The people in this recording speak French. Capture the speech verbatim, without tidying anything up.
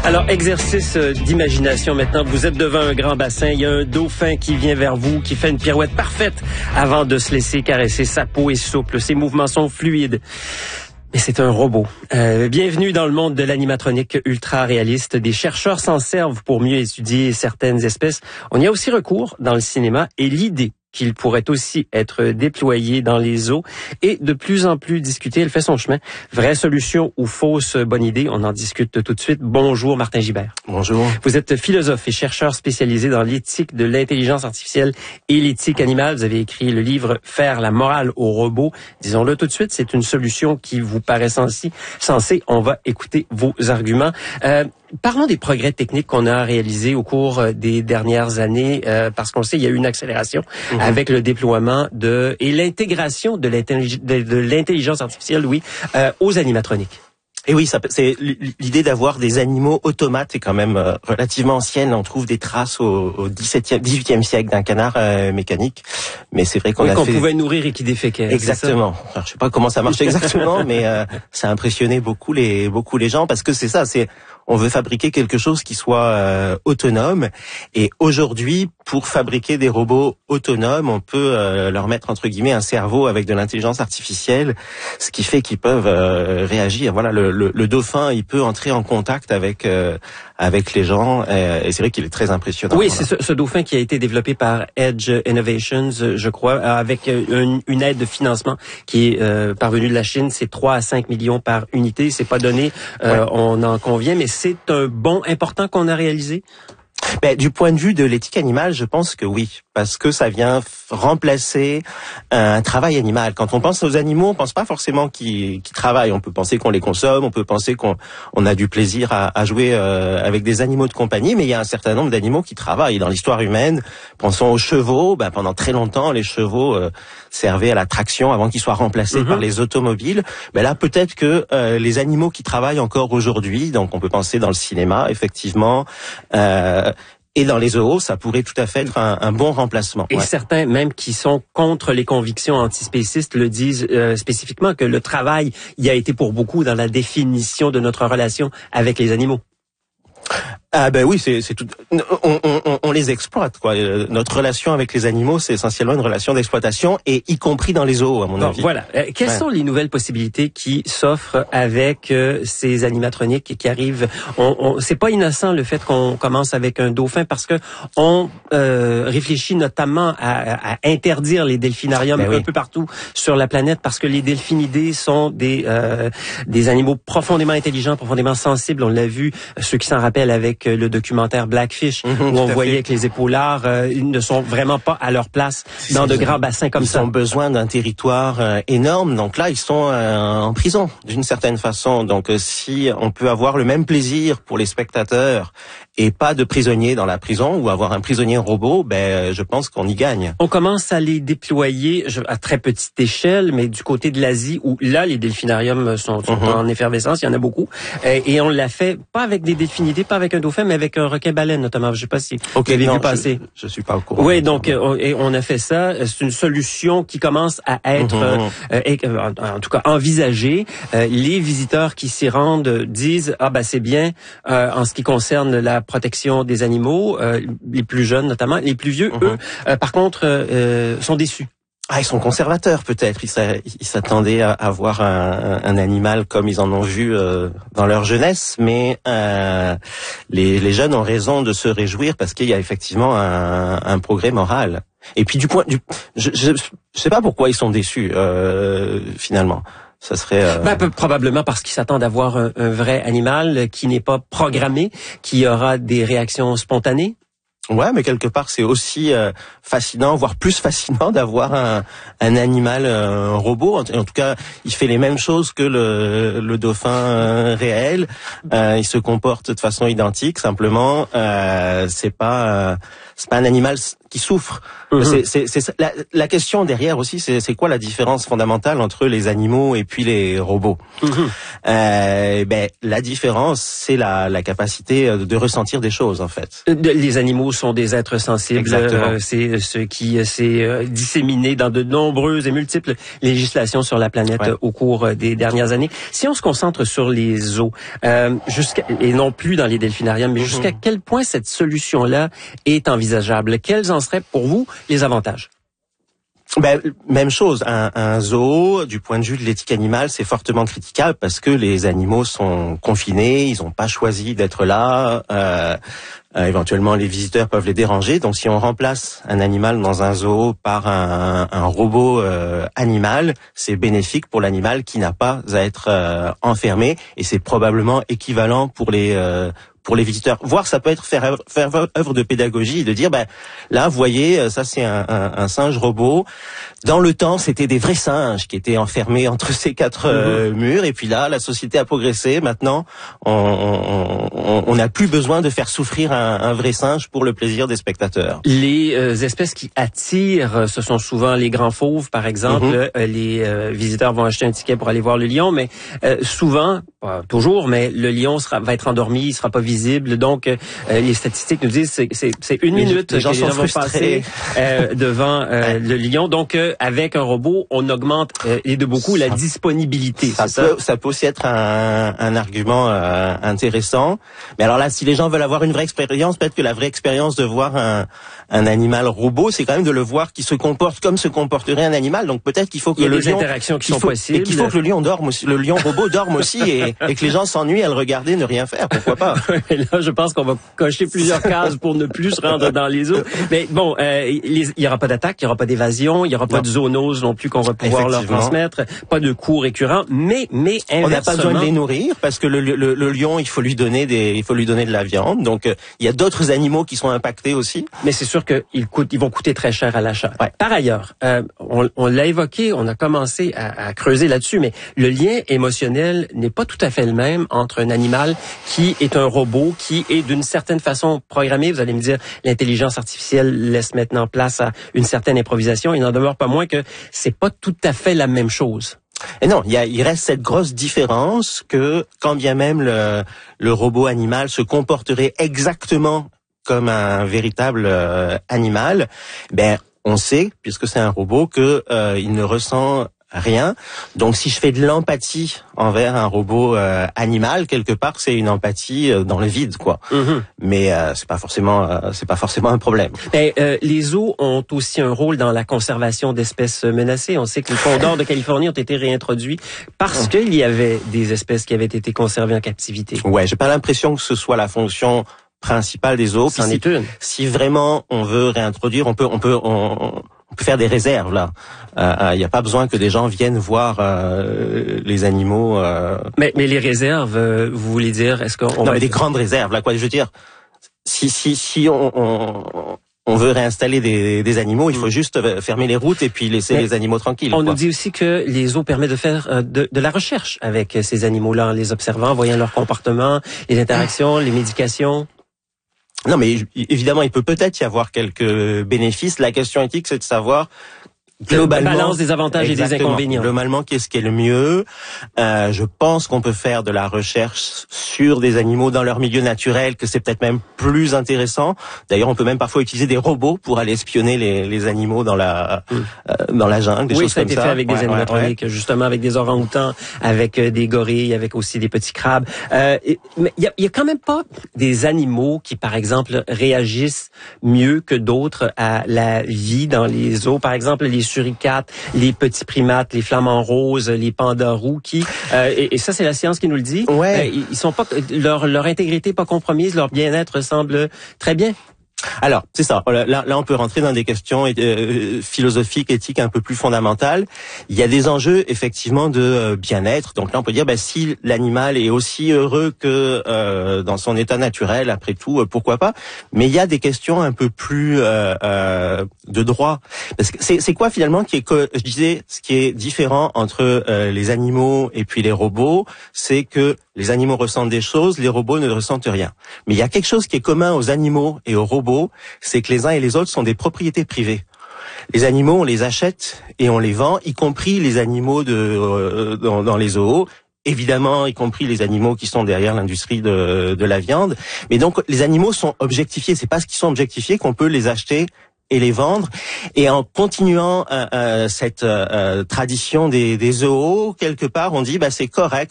Alors, exercice d'imagination maintenant. Vous êtes devant un grand bassin. Il y a un dauphin qui vient vers vous, qui fait une pirouette parfaite avant de se laisser caresser. Sa peau est souple, ses mouvements sont fluides. Mais c'est un robot. Euh, bienvenue dans le monde de l'animatronique ultra réaliste. Des chercheurs s'en servent pour mieux étudier certaines espèces. On y a aussi recours dans le cinéma et l'idée qu'il pourrait aussi être déployé dans les zoos et de plus en plus discuté. Elle fait son chemin. Vraie solution ou fausse bonne idée? On en discute tout de suite. Bonjour Martin Gibert. Bonjour. Vous êtes philosophe et chercheur spécialisé dans l'éthique de l'intelligence artificielle et l'éthique animale. Vous avez écrit le livre « Faire la morale aux robots ». Disons-le tout de suite, c'est une solution qui vous paraît sensée. Sensée. On va écouter vos arguments. Euh, Parlons des progrès techniques qu'on a réalisés au cours des dernières années, euh, parce qu'on sait il y a eu une accélération mmh. avec le déploiement de et l'intégration de l'intelligence, de, de l'intelligence artificielle, oui, euh, aux animatroniques. Et oui, ça, c'est l'idée d'avoir des animaux automates est quand même euh, relativement ancienne. On trouve des traces au, au dix-septième, dix-huitième siècle d'un canard euh, mécanique, mais c'est vrai qu'on oui, a qu'on fait... pouvait nourrir et qui déféquait. Exactement. Alors, je sais pas comment ça marche exactement, mais euh, ça a impressionné beaucoup les beaucoup les gens parce que c'est ça, c'est on veut fabriquer quelque chose qui soit euh, autonome. Et aujourd'hui, pour fabriquer des robots autonomes, on peut euh, leur mettre entre guillemets un cerveau avec de l'intelligence artificielle, ce qui fait qu'ils peuvent euh, réagir. Voilà, le, le, le dauphin, il peut entrer en contact avec euh, avec les gens, euh, et c'est vrai qu'il est très impressionnant. Oui, voilà. c'est ce, ce dauphin qui a été développé par Edge Innovations, je crois, avec une, une aide de financement qui est euh, parvenue de la Chine. C'est trois à cinq millions par unité. C'est pas donné, euh, ouais. On en convient, mais c'est un bond important qu'on a réalisé. Ben, du point de vue de l'éthique animale, je pense que oui, parce que ça vient remplacer un travail animal. Quand on pense aux animaux, on pense pas forcément qu'ils, qu'ils travaillent. On peut penser qu'on les consomme, on peut penser qu'on on a du plaisir à, à jouer euh, avec des animaux de compagnie, mais il y a un certain nombre d'animaux qui travaillent. Dans l'histoire humaine, pensons aux chevaux. Ben, pendant très longtemps, les chevaux euh, servaient à la traction avant qu'ils soient remplacés mm-hmm. par les automobiles. Ben là, peut-être que euh, les animaux qui travaillent encore aujourd'hui, donc on peut penser dans le cinéma, effectivement. Euh, Et dans les zoos, ça pourrait tout à fait être un, un bon remplacement. Et ouais. certains, même qui sont contre les convictions antispécistes, le disent euh, spécifiquement que le travail y a été pour beaucoup dans la définition de notre relation avec les animaux. Ah ben oui, c'est, c'est tout. On, on, on les exploite, quoi. Notre relation avec les animaux, c'est essentiellement une relation d'exploitation, et y compris dans les zoos, à mon bon, avis. Voilà. Euh, quelles ouais. sont les nouvelles possibilités qui s'offrent avec euh, ces animatroniques qui arrivent? On, on, c'est pas innocent le fait qu'on commence avec un dauphin, parce que on euh, réfléchit notamment à, à interdire les delphinariums ben oui. un peu partout sur la planète, parce que les delphinidés sont des euh, des animaux profondément intelligents, profondément sensibles. On l'a vu, ceux qui s'en rappellent avec le documentaire Blackfish, mmh, où on voyait fait. que les épaulards euh, ils ne sont vraiment pas à leur place dans de grands bassins comme ils ça. Ils ont besoin d'un territoire euh, énorme, donc là ils sont euh, en prison d'une certaine façon. Donc euh, si on peut avoir le même plaisir pour les spectateurs et pas de prisonniers dans la prison, ou avoir un prisonnier robot, ben je pense qu'on y gagne. On commence à les déployer à très petite échelle, mais du côté de l'Asie, où là les delphinariums sont, sont mmh. en effervescence, il y en a beaucoup, et on l'a fait pas avec des delphinidés, pas avec un dauphin, mais avec un requin-baleine notamment. Je sais pas si okay, vous avez non, vu passer. Je, je suis pas au courant. Oui, donc on, et on a fait ça. C'est une solution qui commence à être, mmh. euh, euh, en tout cas, envisagée. Euh, les visiteurs qui s'y rendent disent ah ben c'est bien euh, en ce qui concerne la protection des animaux, euh, les plus jeunes notamment, les plus vieux, mmh. eux, euh, par contre, euh, sont déçus. Ah, ils sont conservateurs peut-être. Ils s'attendaient à avoir un, un animal comme ils en ont vu euh, dans leur jeunesse, mais euh, les, les jeunes ont raison de se réjouir parce qu'il y a effectivement un, un progrès moral. Et puis du point, du, je, je, je sais pas pourquoi ils sont déçus euh, finalement. Ça serait euh... ben, probablement parce qu'ils s'attendent à voir un, un vrai animal qui n'est pas programmé, qui aura des réactions spontanées. Ouais, mais quelque part c'est aussi euh, fascinant, voire plus fascinant d'avoir un, un animal euh, un robot. En, en tout cas, il fait les mêmes choses que le, le dauphin euh, réel. Euh, il se comporte de façon identique. Simplement, euh, c'est pas euh, c'est pas un animal qui souffrent. Mmh. C'est, c'est, c'est la, la question derrière aussi, c'est, c'est quoi la différence fondamentale entre les animaux et puis les robots? Mmh. Euh, ben la différence, c'est la, la capacité de ressentir des choses en fait. Les animaux sont des êtres sensibles. Exactement. Euh, c'est ce qui s'est euh, disséminé dans de nombreuses et multiples législations sur la planète ouais. au cours des dernières années. Si on se concentre sur les zoos, euh, jusqu'à et non plus dans les delphinariums, mais mmh. jusqu'à quel point cette solution-là est envisageable? Quels en seraient pour vous les avantages? Ben, même chose, un, un zoo, du point de vue de l'éthique animale, c'est fortement critiquable parce que les animaux sont confinés, ils n'ont pas choisi d'être là, euh, euh, éventuellement les visiteurs peuvent les déranger. Donc si on remplace un animal dans un zoo par un, un robot euh, animal, c'est bénéfique pour l'animal qui n'a pas à être euh, enfermé et c'est probablement équivalent pour les... Euh, pour les visiteurs, voire ça peut être faire œuvre, faire œuvre de pédagogie, de dire ben là vous voyez ça c'est un, un, un singe robot. Dans le temps c'était des vrais singes qui étaient enfermés entre ces quatre euh, mmh. murs et puis là la société a progressé. Maintenant on n'a plus besoin de faire souffrir un, un vrai singe pour le plaisir des spectateurs. Les euh, espèces qui attirent, ce sont souvent les grands fauves par exemple. Mmh. Euh, les euh, visiteurs vont acheter un ticket pour aller voir le lion, mais euh, souvent, pas toujours, mais le lion sera, va être endormi, il sera pas visible. Donc, euh, les statistiques nous disent c'est c'est, c'est une les, minute les gens que les gens vont frustrés. passer euh, devant euh, ouais. le lion. Donc, euh, avec un robot, on augmente euh, et de beaucoup ça, la disponibilité. Ça c'est peut, ça? ça peut aussi être un, un argument euh, intéressant. Mais alors là, si les gens veulent avoir une vraie expérience, peut-être que la vraie expérience de voir un, un animal robot, c'est quand même de le voir qui se comporte comme se comporterait un animal. Donc peut-être qu'il faut que il y a le des lion, interactions qui sont faut, possibles. Et qu'il faut que le lion dorme aussi, le lion robot dorme aussi, et, et que les gens s'ennuient à le regarder, ne rien faire. Pourquoi pas? Là, je pense qu'on va cocher plusieurs cases pour ne plus se rendre dans les zoos. Mais bon, euh, il y aura pas d'attaque, il y aura pas d'évasion, il y aura pas non. de zoonose non plus qu'on va pouvoir leur transmettre, pas de cours récurrents. Mais, mais inversement, on n'a pas besoin de les nourrir parce que le, le, le lion, il faut lui donner des, il faut lui donner de la viande. Donc, euh, il y a d'autres animaux qui sont impactés aussi. Mais c'est sûr qu'ils coûtent, ils vont coûter très cher à l'achat. Ouais. Par ailleurs, euh, on, on l'a évoqué, on a commencé à, à creuser là-dessus, mais le lien émotionnel n'est pas tout à fait le même entre un animal qui est un robot, qui est d'une certaine façon programmé. Vous allez me dire, l'intelligence artificielle laisse maintenant place à une certaine improvisation. Il n'en demeure pas moins que c'est pas tout à fait la même chose. Et non, il, y a, il reste cette grosse différence que quand bien même le, le robot animal se comporterait exactement comme un véritable euh, animal, ben on sait, puisque c'est un robot, que euh, il ne ressent rien. Donc si je fais de l'empathie envers un robot euh, animal, quelque part c'est une empathie euh, dans le vide, quoi. Mm-hmm. Mais euh, c'est pas forcément euh, c'est pas forcément un problème. Et, euh, les zoos ont aussi un rôle dans la conservation d'espèces menacées. On sait que les condors de Californie ont été réintroduits parce mm. qu'il y avait des espèces qui avaient été conservées en captivité. Ouais, j'ai pas l'impression que ce soit la fonction principale des zoos. C'en si, est une. Si vraiment on veut réintroduire, on peut on peut on, on peut faire des réserves là. Il euh, n'y a pas besoin que des gens viennent voir euh, les animaux. Euh... Mais mais les réserves, euh, vous voulez dire, est-ce qu'on non va mais des grandes réserves là quoi. Je veux dire, si si si on, on on veut réinstaller des, des animaux, il faut juste fermer les routes et puis laisser mais les animaux tranquilles. On quoi. nous dit aussi que les zoos permettent de faire de, de la recherche avec ces animaux-là, en les observant, en voyant leur comportement, les interactions, les médications. Non, mais évidemment, il peut peut-être y avoir quelques bénéfices. La question éthique, c'est de savoir globalement, la balance des avantages et des inconvénients. Globalement, qu'est-ce qui est le mieux? Euh, je pense qu'on peut faire de la recherche sur des animaux dans leur milieu naturel, que c'est peut-être même plus intéressant. D'ailleurs, on peut même parfois utiliser des robots pour aller espionner les, les animaux dans la mm. euh, dans la jungle, des oui, choses ça a comme été ça. fait avec des ouais, animatroniques, ouais, ouais. justement avec des orang-outans, avec euh, des gorilles, avec aussi des petits crabes. Euh, et, mais il y a, y a quand même pas des animaux qui, par exemple, réagissent mieux que d'autres à la vie dans les zoos. Par exemple, les suricates, les petits primates, les flamants roses, les pandas roux, qui euh, et, et ça c'est la science qui nous le dit. Ouais. Euh, ils sont pas leur leur intégrité pas compromise, leur bien-être semble très bien. Alors, c'est ça. Là, là, on peut rentrer dans des questions euh, philosophiques, éthiques un peu plus fondamentales. Il y a des enjeux effectivement de euh, bien-être. Donc là, on peut dire, bah, si l'animal est aussi heureux que euh, dans son état naturel, après tout, euh, pourquoi pas. Mais il y a des questions un peu plus euh, euh, de droit. Parce que c'est, c'est quoi finalement qui est, que, je disais, ce qui est différent entre euh, les animaux et puis les robots, c'est que Les animaux ressentent des choses, les robots ne ressentent rien. Mais il y a quelque chose qui est commun aux animaux et aux robots, c'est que les uns et les autres sont des propriétés privées. Les animaux, on les achète et on les vend, y compris les animaux de euh, dans, dans les zoos. Évidemment, y compris les animaux qui sont derrière l'industrie de, de la viande. Mais donc, les animaux sont objectifiés. C'est parce qu'ils sont objectifiés qu'on peut les acheter et les vendre. Et en continuant euh, euh, cette euh, tradition des, des zoos, quelque part, on dit bah c'est correct.